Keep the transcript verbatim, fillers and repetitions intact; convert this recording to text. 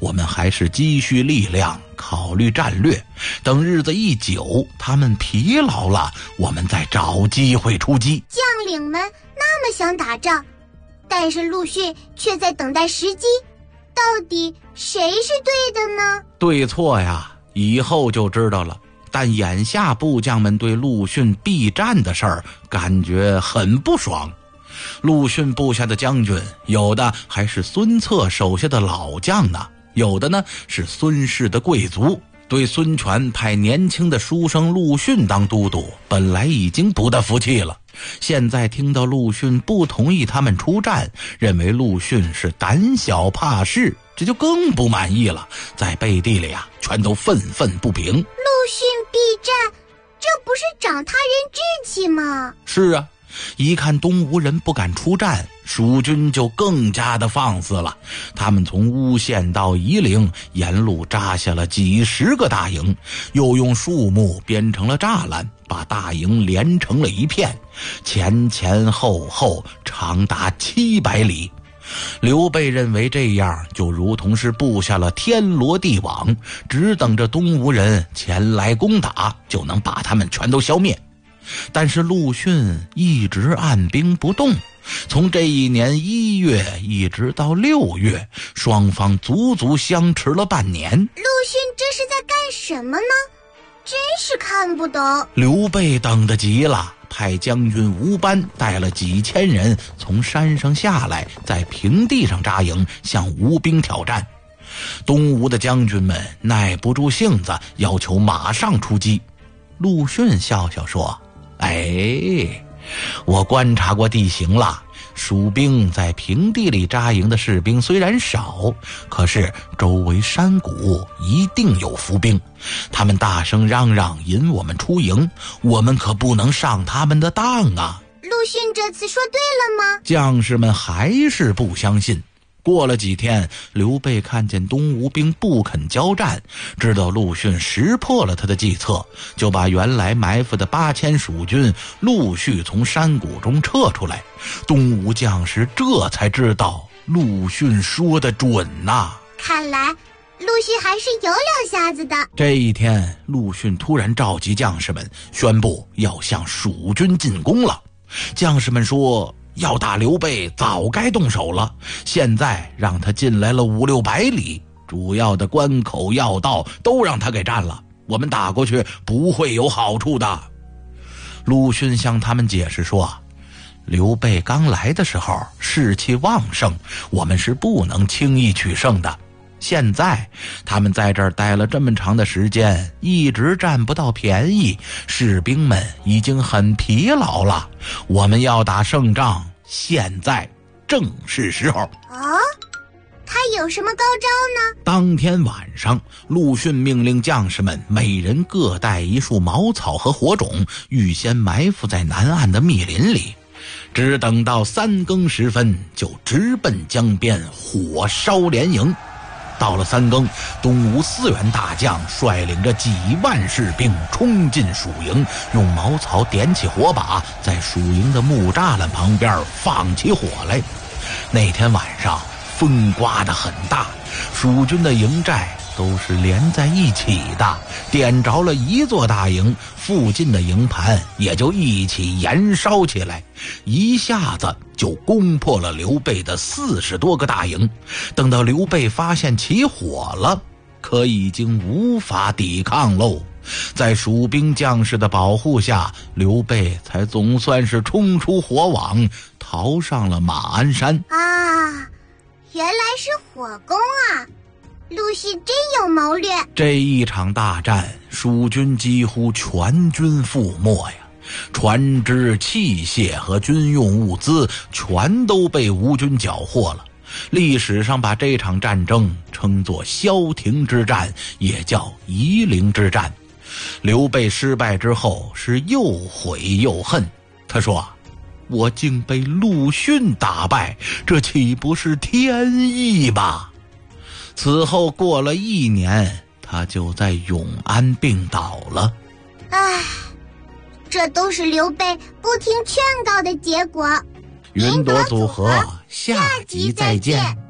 我们还是积蓄力量，考虑战略，等日子一久，他们疲劳了，我们再找机会出击。 将领们那么想打仗，但是陆逊却在等待时机，到底谁是对的呢？ 对错呀，以后就知道了。但眼下部将们对陆逊避战的事儿感觉很不爽。陆逊部下的将军，有的还是孙策手下的老将呢，有的呢是孙氏的贵族。对孙权派年轻的书生陆逊当都督，本来已经不得服气了，现在听到陆逊不同意他们出战，认为陆逊是胆小怕事，这就更不满意了，在背地里啊，全都愤愤不平。陆逊避战，这不是长他人志气吗？ 是啊，一看东吴人不敢出战，蜀军就更加的放肆了。他们从乌县到夷陵，沿路扎下了几十个大营，又用树木编成了栅栏，把大营连成了一片，前前后后长达七百里。刘备认为这样就如同是布下了天罗地网，只等着东吴人前来攻打，就能把他们全都消灭。但是陆逊一直按兵不动，从这一年一月一直到六月，双方足足相持了半年。陆逊这是在干什么呢？真是看不懂。 刘备等得急了，派将军吴班带了几千人从山上下来，在平地上扎营，向吴兵挑战。东吴的将军们耐不住性子，要求马上出击。陆逊笑笑说：哎，我观察过地形了，蜀兵在平地里扎营的士兵虽然少，可是周围山谷一定有伏兵，他们大声嚷嚷引我们出营，我们可不能上他们的当啊。 陆逊这次说对了吗？ 将士们还是不相信。过了几天，刘备看见东吴兵不肯交战，知道陆逊识破了他的计策，就把原来埋伏的八千蜀军陆续从山谷中撤出来。东吴将士这才知道陆逊说的准呐、啊、 看来陆逊还是有两下子的。 这一天，陆逊突然召集将士们，宣布要向蜀军进攻了。将士们说，要打刘备早该动手了，现在让他进来了五六百里，主要的关口要道都让他给占了，我们打过去不会有好处的。陆逊向他们解释说，刘备刚来的时候士气旺盛，我们是不能轻易取胜的。现在他们在这儿待了这么长的时间，一直占不到便宜，士兵们已经很疲劳了，我们要打胜仗，现在正是时候。 哦，他有什么高招呢？ 当天晚上，陆逊命令将士们每人各带一束茅草和火种，预先埋伏在南岸的密林里，只等到三更时分，就直奔江边，火烧连营。到了三更，东吴四员大将率领着几万士兵冲进蜀营，用茅草点起火把，在蜀营的木栅栏旁边放起火来。那天晚上风刮得很大，蜀军的营寨都是连在一起的，点着了一座大营，附近的营盘也就一起燃烧起来，一下子就攻破了刘备的四十多个大营。等到刘备发现起火了，可已经无法抵抗喽。在蜀兵将士的保护下，刘备才总算是冲出火网，逃上了马鞍山。 啊，原来是火攻啊！陆逊真有谋略。 这一场大战，蜀军几乎全军覆没呀，船只、器械和军用物资全都被吴军缴获了。历史上把这场战争称作萧亭之战，也叫夷陵之战。刘备失败之后是又悔又恨，他说，我竟被陆逊打败，这岂不是天意吗？此后过了一年，他就在永安病倒了。 唉，这都是刘备不听劝告的结果。 云朵组合，下集再见。